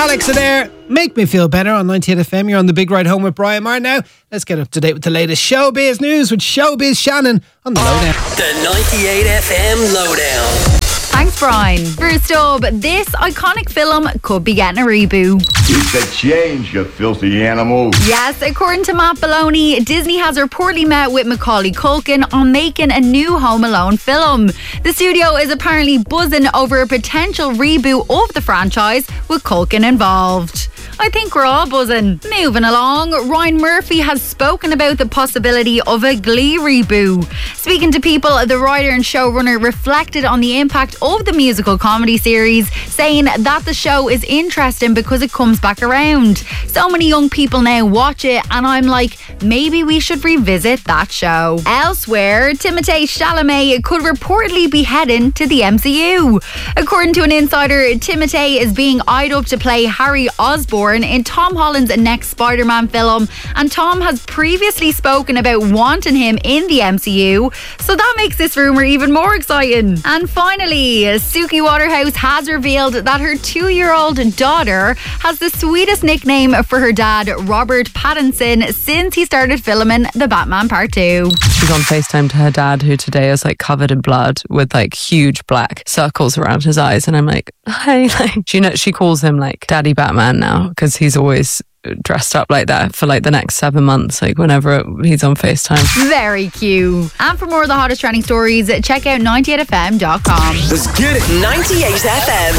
Alex Adair, Make Me Feel Better on 98 FM. You're on the big ride home with Brian Martin now. Let's get up to date with the latest showbiz news with Showbiz Shannon on the Lowdown. The 98 FM Lowdown. Thanks, Brian. First up, this iconic film could be getting a reboot. Keep the change, you filthy animal. Yes, according to Matt Belloni, Disney has reportedly met with Macaulay Culkin on making a new Home Alone film. The studio is apparently buzzing over a potential reboot of the franchise with Culkin involved. I think we're all buzzing. Moving along, Ryan Murphy has spoken about the possibility of a Glee reboot. Speaking to People, the writer and showrunner reflected on the impact of the musical comedy series, saying that the show is interesting because it comes back around. So many young people now watch it, and I'm like, maybe we should revisit that show. Elsewhere, Timothée Chalamet could reportedly be heading to the MCU. According to an insider, Timothée is being eyed up to play Harry Osborn in Tom Holland's next Spider-Man film, and Tom has previously spoken about wanting him in the MCU, so that makes this rumour even more exciting. And finally, Suki Waterhouse has revealed that her 2-year-old daughter has the sweetest nickname for her dad, Robert Pattinson, since he started filming The Batman Part 2. She's on FaceTime to her dad, who today is like covered in blood with like huge black circles around his eyes, and I'm like, hi. Like, she calls him like Daddy Batman now, because he's always dressed up like that for like the next 7 months, like whenever he's on FaceTime. Very cute. And for more of the hottest trending stories, check out 98fm.com. Let's get it. 98 FM.